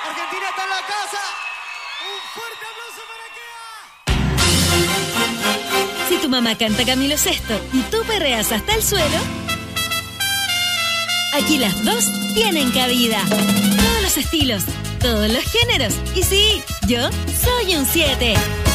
Argentina está en la casa. Un fuerte aplauso para Kea. Si tu mamá canta Camilo Sesto y tú perreas hasta el suelo, aquí las dos tienen cabida. Todos los estilos, todos los géneros. Y sí, yo soy un 7.